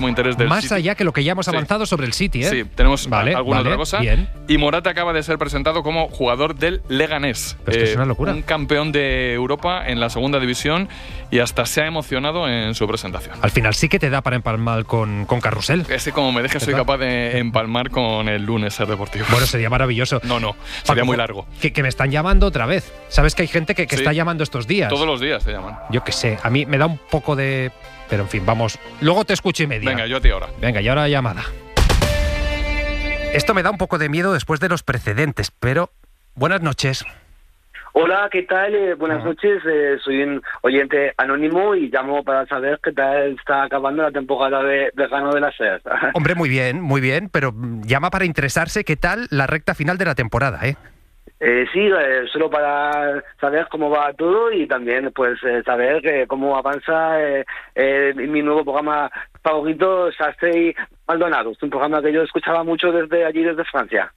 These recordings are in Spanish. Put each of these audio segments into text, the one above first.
interés del Más City. allá que lo que ya hemos avanzado sobre el City, ¿eh? Sí, tenemos alguna otra cosa. Bien. Y Morata acaba de ser presentado como jugador del Leganés. Pues que es una locura. Un campeón de Europa en la segunda división y hasta se ha emocionado en su presentación. Al final sí que te da para empalmar con Carrusel. Es que como me deje soy capaz de empalmar con el lunes Ser Deportivo. Bueno, sería maravilloso. No, sería Paco, muy largo. Que me están llamando otra vez. ¿Sabes que hay gente que está llamando estos días? Todos los días te llaman. Yo qué sé, a mí me da un poco de... Pero en fin, vamos. Luego te escucho y media. Venga, yo a ti ahora. Venga, y ahora llamada. Esto me da un poco de miedo después de los precedentes, pero... Buenas noches. Hola, ¿qué tal? Buenas noches. Soy un oyente anónimo y llamo para saber qué tal está acabando la temporada de verano de la SER. Hombre, muy bien, pero llama para interesarse qué tal la recta final de la temporada, ¿eh? Sí, solo para saber cómo va todo y también pues saber cómo avanza mi nuevo programa favorito, Sastre y Maldonado. Es un programa que yo escuchaba mucho desde allí, desde Francia.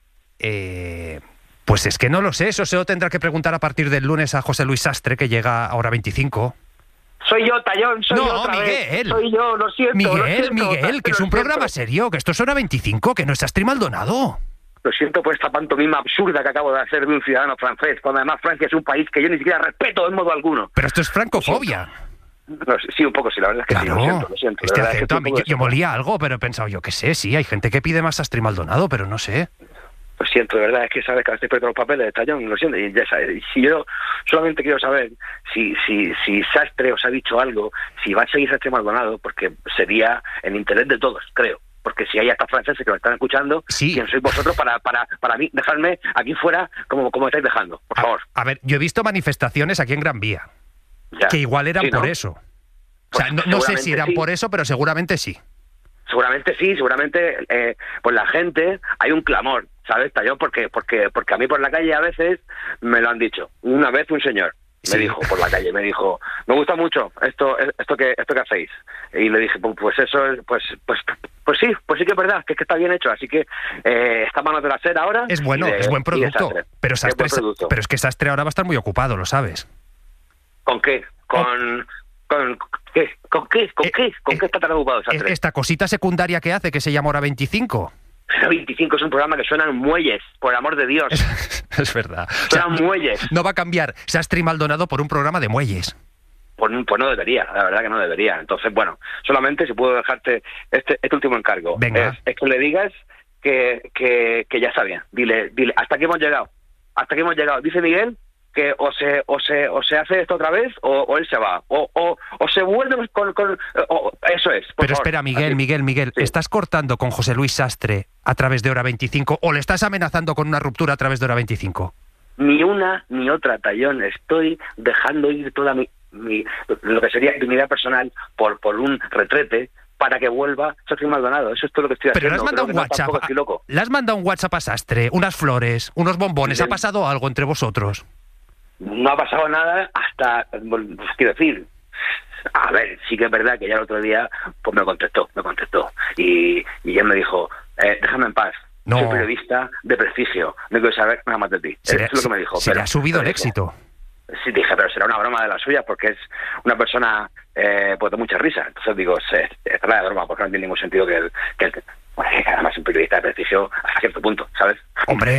Pues es que no lo sé, eso se lo tendrá que preguntar a partir del lunes a José Luis Sastre, que llega ahora 25. Soy yo, Tallón, soy yo otra Miguel. vez. Soy yo, lo siento. Miguel, que es un programa serio, que esto es hora 25, que no es Sastre y Maldonado. Lo siento por esta pantomima absurda que acabo de hacer de un ciudadano francés, cuando además Francia es un país que yo ni siquiera respeto en modo alguno. Pero esto es francofobia. No, sí, un poco, sí, la verdad es que claro, sí, lo siento. Este acento a mí, yo molía algo, pero he pensado, yo qué sé, sí, hay gente que pide más Sastre y Maldonado, pero no sé. Lo siento, de verdad, es que sabes que estoy perdiendo los papeles de Tallón, lo siento, y ya sabes, si yo solamente quiero saber si Sastre os ha dicho algo, si va a seguir Sastre y Maldonado, porque sería en interés de todos, creo. Porque si hay hasta franceses que lo están escuchando, ¿quién sois vosotros para mí dejarme aquí fuera como estáis dejando? Por favor. A ver, yo he visto manifestaciones aquí en Gran Vía, que igual eran por eso. O sea, no sé si eran por eso, pero seguramente sí. Seguramente sí, seguramente pues la gente, hay un clamor, ¿sabes, Tallón? Porque a mí por la calle a veces me lo han dicho. Una vez un señor me dijo por la calle, me dijo, me gusta mucho esto que hacéis. Y le dije, pues eso, pues sí que es verdad, que es que está bien hecho. Así que está Manos de la SER ahora. Es bueno, es buen producto. Pero es que Sastre ahora va a estar muy ocupado, lo sabes. ¿Con qué? ¿Con qué? ¿Con qué está tan ocupado Sastre? Esta cosita secundaria que hace, que se llama Hora 25. 25 es un programa que suenan muelles, por el amor de Dios. Es verdad. Suenan muelles. No va a cambiar Sastre y Maldonado por un programa de muelles. Pues no debería, la verdad que no debería. Entonces, bueno, solamente si puedo dejarte este último encargo. Venga. Es que le digas que ya está bien. Dile, hasta aquí hemos llegado. Dice Miguel que o se hace esto otra vez o él se va. O se vuelve con eso es. Pero espera, Miguel, sí. ¿Estás cortando con José Luis Sastre a través de Hora 25 o le estás amenazando con una ruptura a través de Hora 25? Ni una ni otra, Tallón. Estoy dejando ir toda lo que sería mi vida personal por un retrete para que vuelva Sastre y Maldonado. Eso es todo lo que estoy haciendo. Pero le has mandado un WhatsApp. Le has mandado un WhatsApp a Sastre, unas flores, unos bombones. ¿Ha pasado algo entre vosotros? No ha pasado nada hasta, quiero decir, a ver, sí que es verdad que ya el otro día pues me contestó y él me dijo, déjame en paz. No. Soy periodista de prestigio, no quiero saber nada más de ti. Eso es lo que me dijo. Se le ha subido el éxito. Sí, dije, pero será una broma de las suyas porque es una persona pues de mucha risa. Entonces digo, estará de broma porque no tiene ningún sentido que además es un periodista de prestigio hasta cierto punto, ¿sabes? Hombre,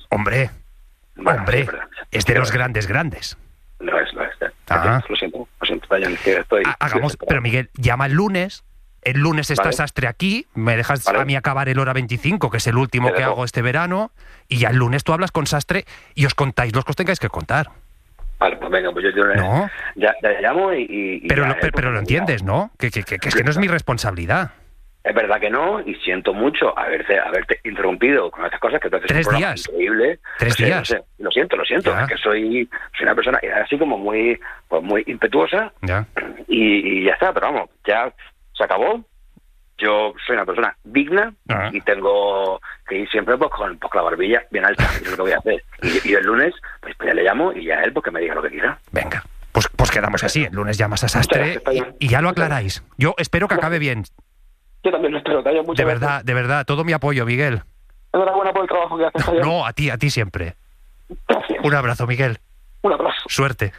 bueno, es de los grandes. No es. Ah. Lo siento, Brian, que estoy... Pero Miguel, llama el lunes. El lunes está Sastre aquí, me dejas a mí acabar el Hora 25, que es el último que hago este verano, y ya el lunes tú hablas con Sastre y os contáis los que os tengáis que contar. Vale, pues venga, pues yo ¿No? ya llamo y pero lo entiendes, ¿no? Que es que no es mi responsabilidad. Es verdad que no, y siento mucho haberte interrumpido con estas cosas, que tú haces 3 un días. Increíble. 3 días. No sé, lo siento, Ya. es que soy una persona así como muy impetuosa, Ya. y ya está, pero vamos, ya se acabó. Yo soy una persona digna y tengo que ir siempre pues con la barbilla bien alta, eso es lo que voy a hacer. Y el lunes, pues ya le llamo y ya él pues que me diga lo que quiera. Venga, pues quedamos así, el lunes llamas a Sastre y ya lo aclaráis. Yo espero que acabe bien. Yo también lo espero, Tallón, muchas gracias. De verdad, todo mi apoyo, Miguel. Enhorabuena por el trabajo que haces, Tallón. No, a ti siempre. Gracias. Un abrazo, Miguel. Un abrazo. Suerte.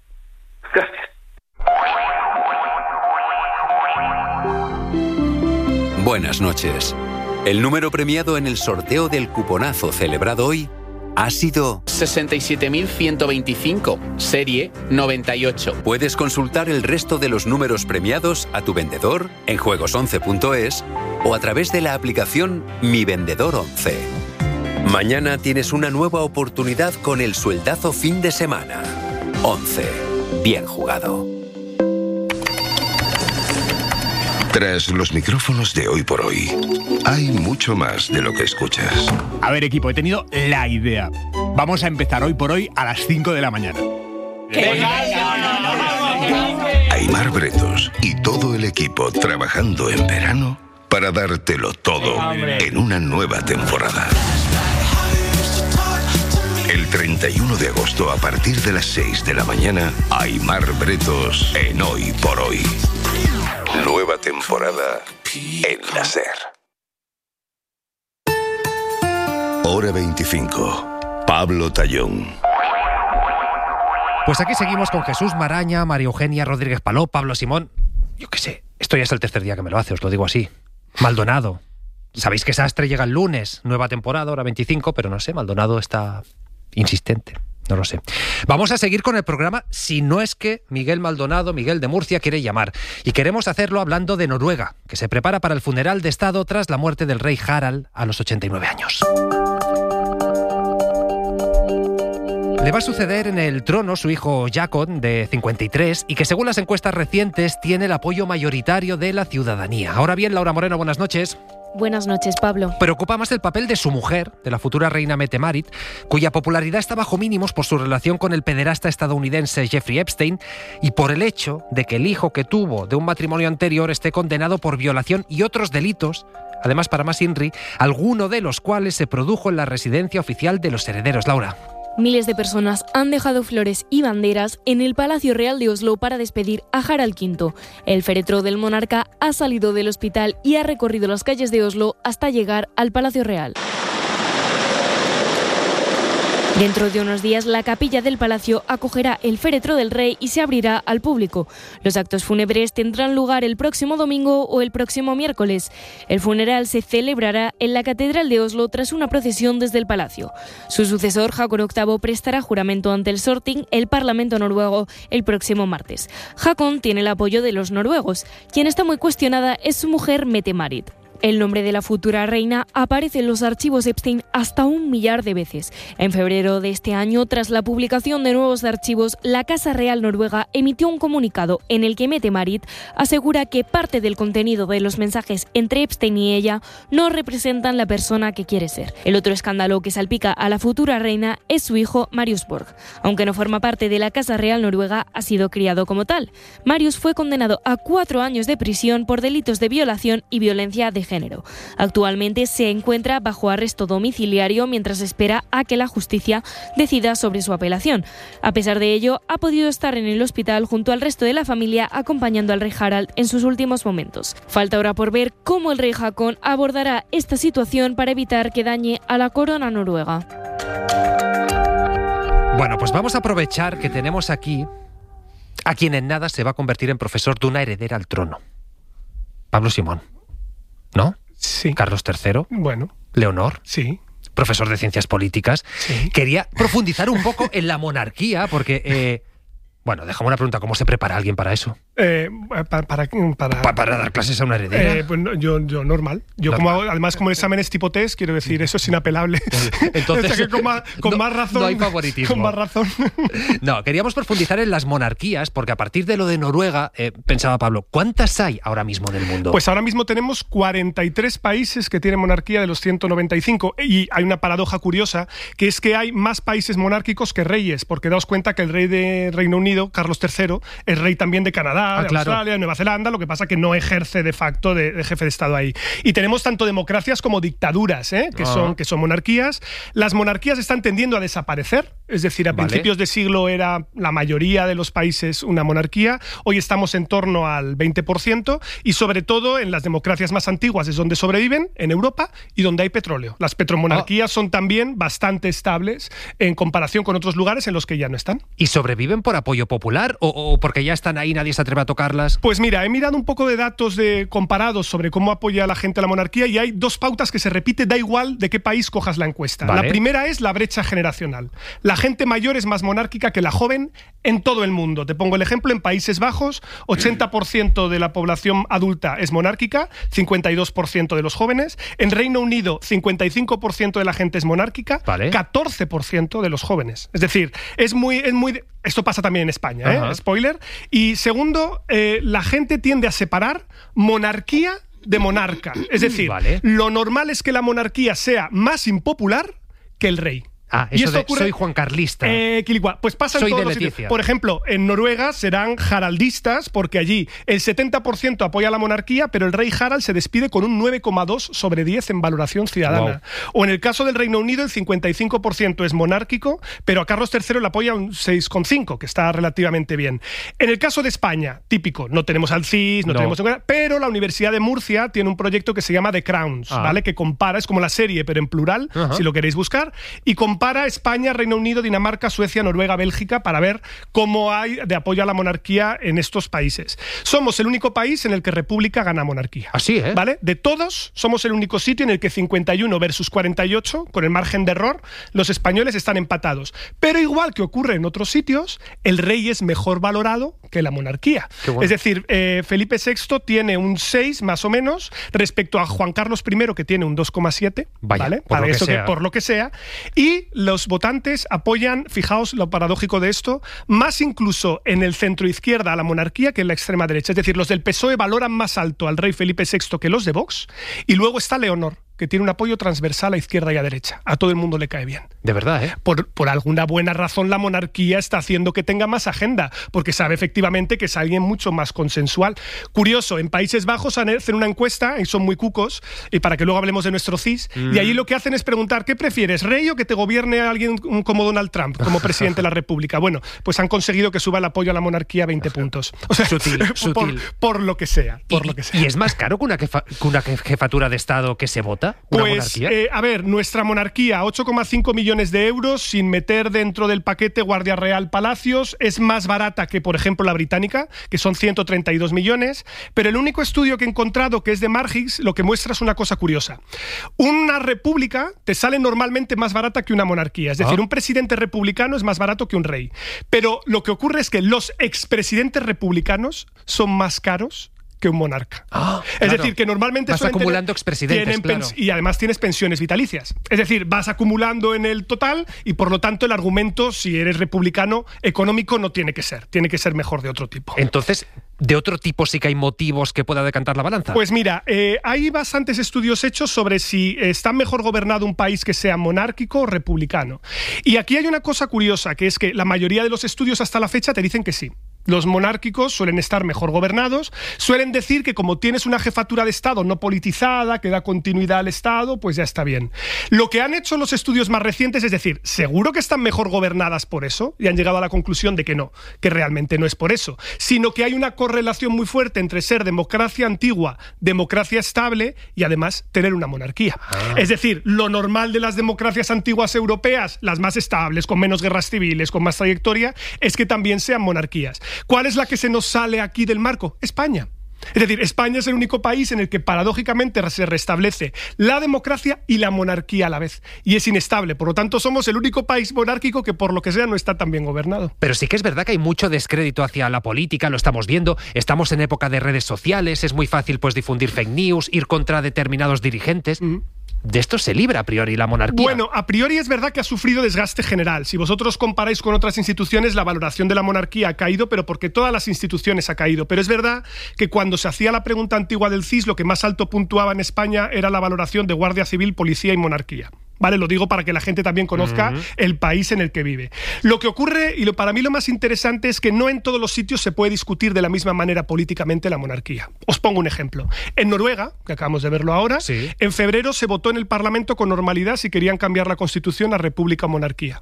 Gracias. buenas noches. El número premiado en el sorteo del cuponazo celebrado hoy ha sido 67.125, serie 98. Puedes consultar el resto de los números premiados a tu vendedor en juegos11.es o a través de la aplicación Mi Vendedor 11. Mañana tienes una nueva oportunidad con el sueldazo fin de semana. 11. Bien jugado. Tras los micrófonos de Hoy por Hoy, hay mucho más de lo que escuchas. A ver, equipo, he tenido la idea. Vamos a empezar Hoy por Hoy a las 5 de la mañana. Aimar Bretos y todo el equipo trabajando en verano para dártelo todo en una nueva temporada. El 31 de agosto, a partir de las 6 de la mañana, Aimar Bretos en Hoy por Hoy. Nueva temporada en la SER. Hora 25. Pablo Tallón. Pues aquí seguimos con Jesús Maraña, María Eugenia Rodríguez Paló, Pablo Simón. Yo qué sé, esto ya es el tercer día que me lo hace, os lo digo así. Maldonado. Sabéis que Sastre llega el lunes, nueva temporada, hora 25, pero no sé, Maldonado está insistente. No lo sé. Vamos a seguir con el programa, si no es que Miguel Maldonado, Miguel de Murcia, quiere llamar. Y queremos hacerlo hablando de Noruega, que se prepara para el funeral de Estado tras la muerte del rey Harald a los 89 años. Le va a suceder en el trono su hijo Jakob, de 53, y que según las encuestas recientes tiene el apoyo mayoritario de la ciudadanía. Ahora bien, Laura Moreno, buenas noches. Buenas noches, Pablo. Preocupa más el papel de su mujer, de la futura reina Mette-Marit, cuya popularidad está bajo mínimos por su relación con el pederasta estadounidense Jeffrey Epstein y por el hecho de que el hijo que tuvo de un matrimonio anterior esté condenado por violación y otros delitos, además para más INRI, alguno de los cuales se produjo en la residencia oficial de los herederos. Laura. Miles de personas han dejado flores y banderas en el Palacio Real de Oslo para despedir a Harald V. El féretro del monarca ha salido del hospital y ha recorrido las calles de Oslo hasta llegar al Palacio Real. Dentro de unos días, la capilla del palacio acogerá el féretro del rey y se abrirá al público. Los actos fúnebres tendrán lugar el próximo domingo o el próximo miércoles. El funeral se celebrará en la Catedral de Oslo tras una procesión desde el palacio. Su sucesor, Håkon VIII, prestará juramento ante el Storting, el Parlamento noruego, el próximo martes. Håkon tiene el apoyo de los noruegos. Quien está muy cuestionada es su mujer Mette-Marit. El nombre de la futura reina aparece en los archivos Epstein hasta 1 millar de veces. En febrero de este año, tras la publicación de nuevos archivos, la Casa Real Noruega emitió un comunicado en el que Mette-Marit asegura que parte del contenido de los mensajes entre Epstein y ella no representan la persona que quiere ser. El otro escándalo que salpica a la futura reina es su hijo Marius Borg. Aunque no forma parte de la Casa Real Noruega, ha sido criado como tal. Marius fue condenado a 4 años de prisión por delitos de violación y violencia de género. Actualmente se encuentra bajo arresto domiciliario mientras espera a que la justicia decida sobre su apelación. A pesar de ello, ha podido estar en el hospital junto al resto de la familia acompañando al rey Harald en sus últimos momentos. Falta ahora por ver cómo el rey Håkon abordará esta situación para evitar que dañe a la corona noruega. Bueno, pues vamos a aprovechar que tenemos aquí a quien en nada se va a convertir en profesor de una heredera al trono. Pablo Simón. ¿No? Sí. Carlos III. Bueno. Leonor. Sí. Profesor de Ciencias Políticas. Sí. Quería profundizar un poco en la monarquía, porque... bueno, déjame una pregunta. ¿Cómo se prepara alguien para eso? Para dar clases a una heredera. Pues no, yo normal. Yo normal. Además, como el examen es tipo test, quiero decir, eso es inapelable. Entonces, o sea que con más razón. No hay favoritismo. Con más razón. No, queríamos profundizar en las monarquías, porque a partir de lo de Noruega, pensaba Pablo, ¿cuántas hay ahora mismo en el mundo? Pues ahora mismo tenemos 43 países que tienen monarquía de los 195. Y hay una paradoja curiosa, que es que hay más países monárquicos que reyes, porque daos cuenta que el rey de Reino Unido, Carlos III, es rey también de Canadá, de Australia, de Nueva Zelanda, lo que pasa que no ejerce de facto de jefe de Estado ahí. Y tenemos tanto democracias como dictaduras, que son monarquías. Las monarquías están tendiendo a desaparecer, es decir, a principios de siglo era la mayoría de los países una monarquía, hoy estamos en torno al 20%, y sobre todo en las democracias más antiguas es donde sobreviven, en Europa, y donde hay petróleo. Las petromonarquías son también bastante estables en comparación con otros lugares en los que ya no están. ¿Y sobreviven por apoyo apoyo popular o porque ya están ahí, nadie se atreve a tocarlas? Pues mira, he mirado un poco de datos comparados sobre cómo apoya la gente a la monarquía y hay dos pautas que se repiten, da igual de qué país cojas la encuesta. Vale. La primera es la brecha generacional. La gente mayor es más monárquica que la joven en todo el mundo. Te pongo el ejemplo, en Países Bajos, 80% de la población adulta es monárquica, 52% de los jóvenes. En Reino Unido, 55% de la gente es monárquica, vale. 14% de los jóvenes. Es decir, es muy esto pasa también en España, spoiler. Y segundo, la gente tiende a separar monarquía de monarca. Es decir, vale. Lo normal es que la monarquía sea más impopular que el rey. Y esto ocurre, soy Juan Carlista. Pues pasa en todos los sitios. Por ejemplo, en Noruega serán haraldistas porque allí el 70% apoya la monarquía, pero el rey Harald se despide con un 9,2 sobre 10 en valoración ciudadana. Wow. O en el caso del Reino Unido, el 55% es monárquico, pero a Carlos III le apoya un 6,5, que está relativamente bien. En el caso de España, típico, no tenemos al CIS, no tenemos... Pero la Universidad de Murcia tiene un proyecto que se llama The Crowns, ¿vale? Que compara, es como la serie, pero en plural, si lo queréis buscar, y compara España, Reino Unido, Dinamarca, Suecia, Noruega, Bélgica, para ver cómo hay de apoyo a la monarquía en estos países. Somos el único país en el que República gana monarquía. Así, ¿vale? De todos, somos el único sitio en el que 51 versus 48, con el margen de error, los españoles están empatados. Pero igual que ocurre en otros sitios, el rey es mejor valorado que la monarquía. Bueno. Es decir, Felipe VI tiene un 6 más o menos respecto a Juan Carlos I, que tiene un 2,7, ¿vale? Para eso que por lo que sea. Y los votantes apoyan, fijaos lo paradójico de esto, más incluso en el centro izquierda a la monarquía que en la extrema derecha. Es decir, los del PSOE valoran más alto al rey Felipe VI que los de Vox. Y luego está Leonor, que tiene un apoyo transversal a izquierda y a derecha. A todo el mundo le cae bien. De verdad, ¿eh? Por alguna buena razón la monarquía está haciendo que tenga más agenda, porque sabe efectivamente que es alguien mucho más consensual. Curioso, en Países Bajos hacen una encuesta, y son muy cucos, y para que luego hablemos de nuestro CIS, y allí lo que hacen es preguntar, ¿qué prefieres, rey o que te gobierne alguien como Donald Trump, como presidente de la República? Bueno, pues han conseguido que suba el apoyo a la monarquía 20 puntos. O sea, sutil. Por lo que sea. ¿Y es más caro que una jefatura de Estado que se vota? Pues, a ver, nuestra monarquía, 8,5 millones de euros, sin meter dentro del paquete Guardia Real, Palacios, es más barata que, por ejemplo, la británica, que son 132 millones, pero el único estudio que he encontrado, que es de Margix, lo que muestra es una cosa curiosa. Una república te sale normalmente más barata que una monarquía, es decir, un presidente republicano es más barato que un rey, pero lo que ocurre es que los expresidentes republicanos son más caros que un monarca. Es decir, que normalmente vas acumulando expresidentes, y además tienes pensiones vitalicias. Es decir, vas acumulando en el total y por lo tanto el argumento, si eres republicano, económico no tiene que ser mejor de otro tipo. Entonces, ¿de otro tipo sí que hay motivos que pueda decantar la balanza? Pues mira, hay bastantes estudios hechos sobre si está mejor gobernado un país que sea monárquico o republicano. Y aquí hay una cosa curiosa, que es que la mayoría de los estudios hasta la fecha te dicen que sí. Los monárquicos suelen estar mejor gobernados, suelen decir que como tienes una jefatura de Estado no politizada, que da continuidad al Estado, pues ya está bien. Lo que han hecho los estudios más recientes es decir, ¿seguro que están mejor gobernadas por eso? Y han llegado a la conclusión de que no, que realmente no es por eso, sino que hay una correlación muy fuerte entre ser democracia antigua, democracia estable y además tener una monarquía. Es decir, lo normal de las democracias antiguas europeas, las más estables, con menos guerras civiles, con más trayectoria, es que también sean monarquías. ¿Cuál es la que se nos sale aquí del marco? España. Es decir, España es el único país en el que paradójicamente se restablece la democracia y la monarquía a la vez. Y es inestable. Por lo tanto, somos el único país monárquico que por lo que sea no está tan bien gobernado. Pero sí que es verdad que hay mucho descrédito hacia la política, lo estamos viendo. Estamos en época de redes sociales, es muy fácil pues difundir fake news, ir contra determinados dirigentes. De esto se libra a priori la monarquía. Bueno, a priori es verdad que ha sufrido desgaste general. Si vosotros comparáis con otras instituciones, la valoración de la monarquía ha caído, pero porque todas las instituciones ha caído. Pero es verdad que cuando se hacía la pregunta antigua del CIS, lo que más alto puntuaba en España era la valoración de Guardia Civil, Policía y Monarquía. ¿Vale? Lo digo para que la gente también conozca el país en el que vive. Lo que ocurre, y para mí lo más interesante, es que no en todos los sitios se puede discutir de la misma manera políticamente la monarquía. Os pongo un ejemplo. En Noruega, que acabamos de verlo ahora, en febrero se votó en el Parlamento con normalidad si querían cambiar la Constitución a república o monarquía.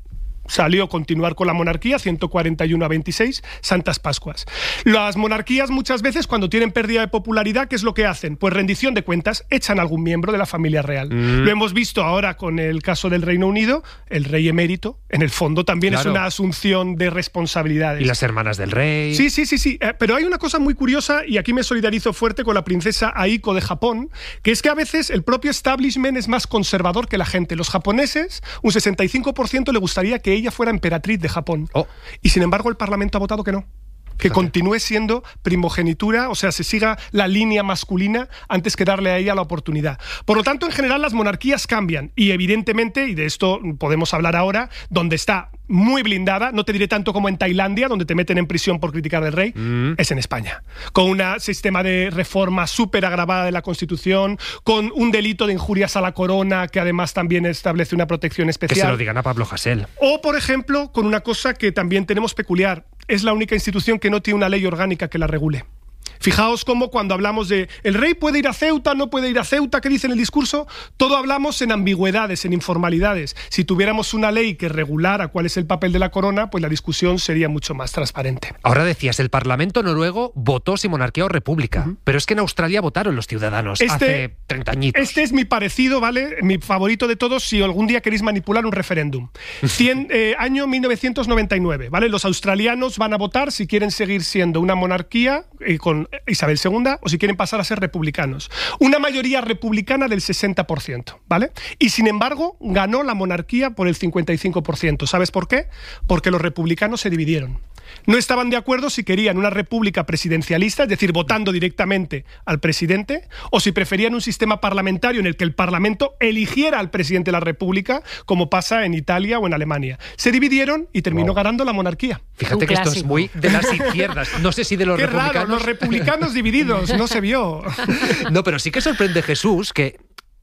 salió continuar con la monarquía, 141 a 26, Santas Pascuas. Las monarquías muchas veces cuando tienen pérdida de popularidad, ¿qué es lo que hacen? Pues rendición de cuentas, echan a algún miembro de la familia real. Lo hemos visto ahora con el caso del Reino Unido, el rey emérito, en el fondo también es una asunción de responsabilidades. Y las hermanas del rey. Sí. Pero hay una cosa muy curiosa, y aquí me solidarizo fuerte con la princesa Aiko de Japón, que es que a veces el propio establishment es más conservador que la gente. Los japoneses, un 65% le gustaría que ella fuera emperatriz de Japón. Y sin embargo el Parlamento ha votado que no. Que continúe siendo primogenitura, o sea, se siga la línea masculina antes que darle a ella la oportunidad. Por lo tanto, en general, las monarquías cambian. Y evidentemente, y de esto podemos hablar ahora, donde está muy blindada, no te diré tanto como en Tailandia, donde te meten en prisión por criticar al rey, es en España. Con un sistema de reforma súper agravada de la Constitución, con un delito de injurias a la corona, que además también establece una protección especial. Que se lo digan a Pablo Hasél. O, por ejemplo, con una cosa que también tenemos peculiar. Es la única institución que no tiene una ley orgánica que la regule. Fijaos cómo cuando hablamos de el rey puede ir a Ceuta, no puede ir a Ceuta, ¿qué dice en el discurso? Todo hablamos en ambigüedades, en informalidades. Si tuviéramos una ley que regulara cuál es el papel de la corona, pues la discusión sería mucho más transparente. Ahora decías, el Parlamento noruego votó si monarquía o república, pero es que en Australia votaron los ciudadanos hace 30 añitos. Este es mi parecido, ¿vale? Mi favorito de todos si algún día queréis manipular un referéndum. Año 1999, ¿vale? Los australianos van a votar si quieren seguir siendo una monarquía con Isabel II o si quieren pasar a ser republicanos. Una mayoría republicana del 60%, ¿vale? Y sin embargo, ganó la monarquía por el 55%. ¿Sabes por qué? Porque los republicanos se dividieron. No estaban de acuerdo si querían una república presidencialista, es decir, votando directamente al presidente, o si preferían un sistema parlamentario en el que el Parlamento eligiera al presidente de la república, como pasa en Italia o en Alemania. Se dividieron y terminó ganando la monarquía. Fíjate que esto es muy de las izquierdas. No sé si de los Qué republicanos... raro, los republicanos divididos, no se vio. No, pero sí que sorprende, Jesús, que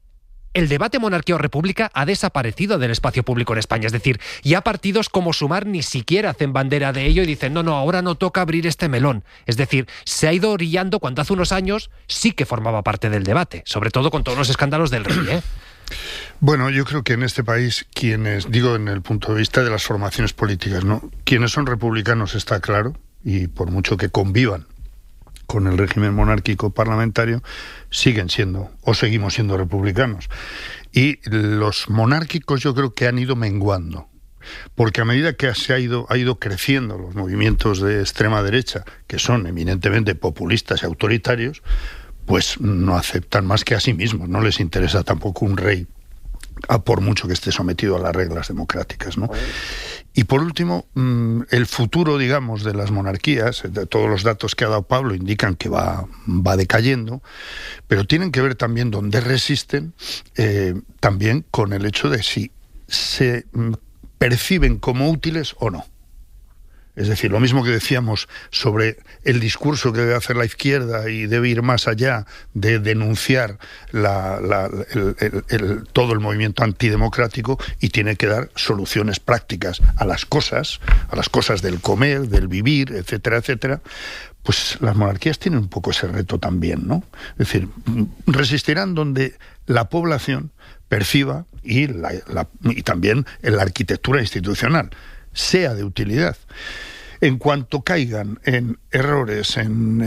el debate monarquía o república ha desaparecido del espacio público en España. Es decir, ya partidos como Sumar ni siquiera hacen bandera de ello y dicen, no, ahora no toca abrir este melón. Es decir, se ha ido orillando cuando hace unos años sí que formaba parte del debate, sobre todo con todos los escándalos del rey, ¿eh? Bueno, yo creo que en este país, quienes, digo en el punto de vista de las formaciones políticas, ¿no? Quienes son republicanos está claro, y por mucho que convivan con el régimen monárquico parlamentario, siguen siendo, o seguimos siendo republicanos. Y los monárquicos yo creo que han ido menguando, porque a medida que ha ido creciendo los movimientos de extrema derecha, que son eminentemente populistas y autoritarios, pues no aceptan más que a sí mismos, no les interesa tampoco un rey, por mucho que esté sometido a las reglas democráticas, ¿no? Y por último, el futuro, digamos, de las monarquías, de todos los datos que ha dado Pablo indican que va decayendo, pero tienen que ver también dónde resisten, también con el hecho de si se perciben como útiles o no. Es decir, lo mismo que decíamos sobre el discurso que debe hacer la izquierda y debe ir más allá de denunciar todo el movimiento antidemocrático y tiene que dar soluciones prácticas a las cosas del comer, del vivir, etcétera, etcétera. Pues las monarquías tienen un poco ese reto también, ¿no? Es decir, resistirán donde la población perciba y también en la arquitectura institucional sea de utilidad. En cuanto caigan en errores, en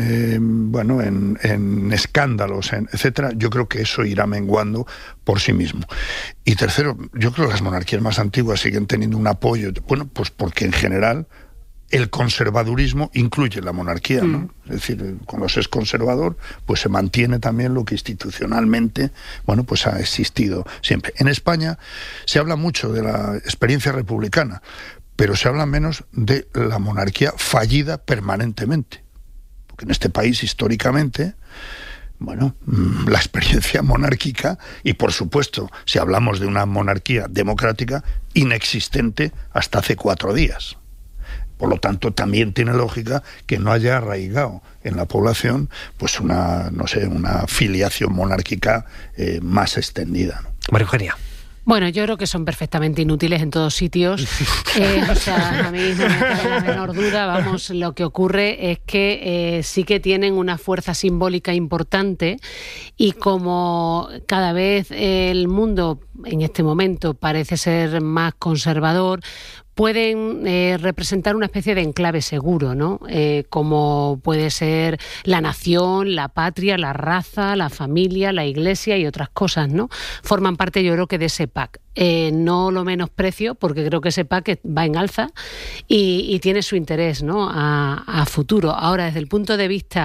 escándalos, etcétera, yo creo que eso irá menguando por sí mismo. Y tercero, yo creo que las monarquías más antiguas siguen teniendo un apoyo, bueno, pues porque en general el conservadurismo incluye la monarquía, ¿no? Es decir, cuando se es conservador, pues se mantiene también lo que institucionalmente, bueno, pues ha existido siempre. En España se habla mucho de la experiencia republicana, pero se habla menos de la monarquía fallida permanentemente. Porque en este país, históricamente, bueno, la experiencia monárquica, y por supuesto, si hablamos de una monarquía democrática, inexistente hasta hace 4 días. Por lo tanto, también tiene lógica que no haya arraigado en la población pues una filiación monárquica más extendida, ¿no? María Eugenia. Bueno, yo creo que son perfectamente inútiles en todos sitios. O sea, a mí no me cabe la menor duda. Vamos, lo que ocurre es que sí que tienen una fuerza simbólica importante y como cada vez el mundo en este momento parece ser más conservador, pueden representar una especie de enclave seguro, ¿no? Como puede ser la nación, la patria, la raza, la familia, la iglesia y otras cosas, ¿no? Forman parte, yo creo, que de ese pack. No lo menosprecio, porque creo que ese pack va en alza y tiene su interés, ¿no? a futuro. Ahora, desde el punto de vista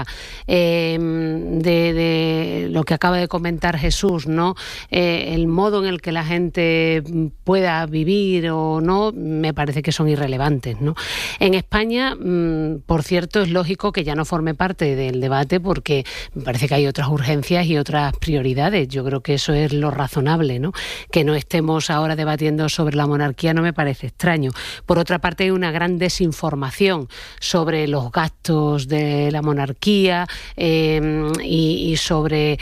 de lo que acaba de comentar Jesús, ¿no? El modo en el que la gente pueda vivir o no, me parece que son irrelevantes, ¿no? En España, por cierto, es lógico que ya no forme parte del debate, porque me parece que hay otras urgencias y otras prioridades. Yo creo que eso es lo razonable, ¿no? Que no estemos ahora debatiendo sobre la monarquía no me parece extraño. Por otra parte, hay una gran desinformación sobre los gastos de la monarquía y sobre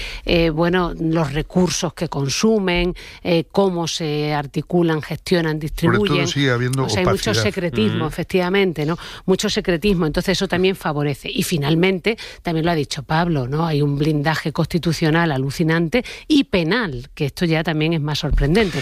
los recursos que consumen, cómo se articulan, gestionan, distribuyen. Sobre todo sigue habiendo opacidad. Hay mucho secretismo, efectivamente, ¿no? Mucho secretismo, entonces eso también favorece. Y finalmente, también lo ha dicho Pablo, ¿no? Hay un blindaje constitucional alucinante y penal, que esto ya también es más sorprendente.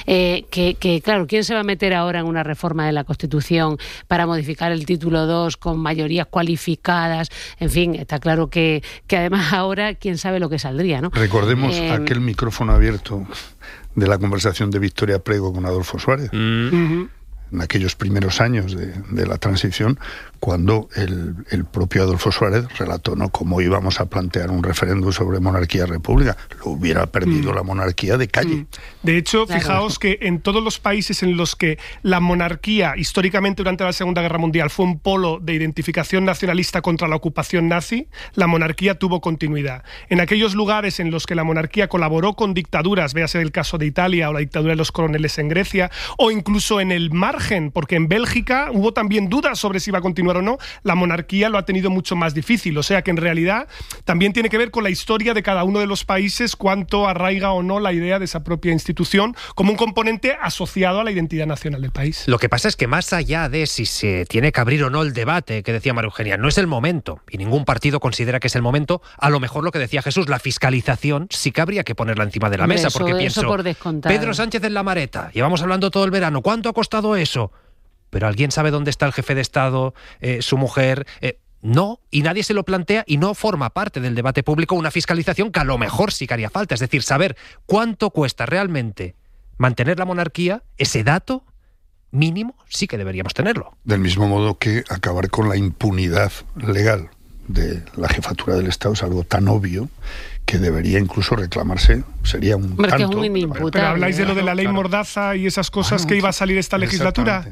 Claro, ¿quién se va a meter ahora en una reforma de la Constitución para modificar el título 2 con mayorías cualificadas? En fin, está claro que además ahora quién sabe lo que saldría, ¿no? Recordemos aquel micrófono abierto de la conversación de Victoria Prego con Adolfo Suárez. En aquellos primeros años de la transición, cuando el propio Adolfo Suárez relató, ¿no?, cómo íbamos a plantear un referéndum sobre monarquía-república. Lo hubiera perdido la monarquía de calle. De hecho, fijaos que en todos los países en los que la monarquía, históricamente durante la Segunda Guerra Mundial, fue un polo de identificación nacionalista contra la ocupación nazi, la monarquía tuvo continuidad. En aquellos lugares en los que la monarquía colaboró con dictaduras, véase el caso de Italia o la dictadura de los coroneles en Grecia, o incluso en el margen, porque en Bélgica hubo también dudas sobre si iba a continuar o no, la monarquía lo ha tenido mucho más difícil. O sea que en realidad también tiene que ver con la historia de cada uno de los países, cuánto arraiga o no la idea de esa propia institución como un componente asociado a la identidad nacional del país. Lo que pasa es que más allá de si se tiene que abrir o no el debate, que decía María Eugenia, no es el momento, y ningún partido considera que es el momento. A lo mejor lo que decía Jesús, la fiscalización, sí que habría que ponerla encima de la mesa, porque pienso, por descontado. Pedro Sánchez en la Mareta, llevamos hablando todo el verano, ¿cuánto ha costado eso? Pero ¿alguien sabe dónde está el jefe de Estado, su mujer? No, y nadie se lo plantea y no forma parte del debate público una fiscalización que a lo mejor sí que haría falta. Es decir, saber cuánto cuesta realmente mantener la monarquía, ese dato mínimo sí que deberíamos tenerlo. Del mismo modo que acabar con la impunidad legal de la jefatura del Estado es algo tan obvio que debería incluso reclamarse, sería un tanto. Que es un inimputable. Pero habláis de lo de la ley Mordaza y esas cosas que iba a salir esta legislatura.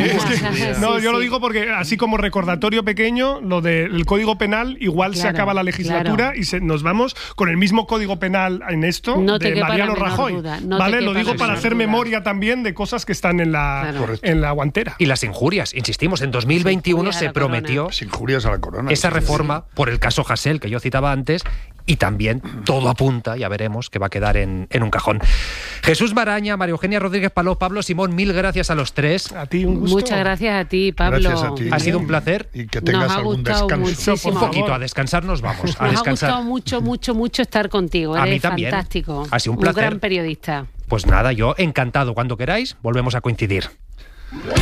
Yo lo digo porque así como recordatorio pequeño, lo del Código Penal, igual se acaba la legislatura y nos vamos con el mismo Código Penal en esto de Mariano Rajoy. ¿Vale? Lo digo para hacer memoria también de cosas que están en la guantera. Y las injurias, insistimos, en 2021 se prometió las injurias a la corona, esa reforma por el caso Hasél que yo citaba antes, y también todo apunta, ya veremos, que va a quedar en un cajón. Jesús Maraña, María Eugenia Rodríguez Paló, Pablo Simón, mil gracias a los tres. A ti un gusto. Muchas gracias a ti, Pablo. Gracias a ti. Ha sido un placer. Y que tengas algún descanso. Un poquito, a descansar nos vamos. Nos ha gustado mucho estar contigo. A Eres mí también. fantástico. Ha sido un placer. Un gran periodista. Pues nada, yo encantado. Cuando queráis, volvemos a coincidir.